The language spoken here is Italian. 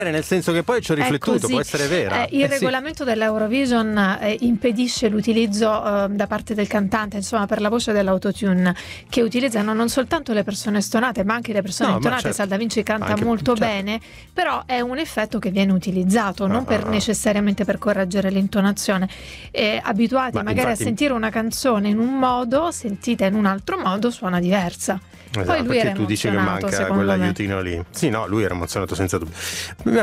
nel senso che poi ci ho riflettuto, può essere vera. Il regolamento dell'Eurovision impedisce l'utilizzo da parte del cantante, insomma, per la voce dell'autotune, che utilizzano non soltanto le persone stonate, ma anche le persone intonate. Certo. Sal Da Vinci canta molto bene, però è un effetto che viene utilizzato non necessariamente per correggere l'intonazione. Abituati magari a sentire una canzone in un modo, sentita in un altro modo, suona diversa. Esatto, poi lui era tu dici che manca secondo quell'aiutino lì. Sì, no, lui era emozionato senza dubbio.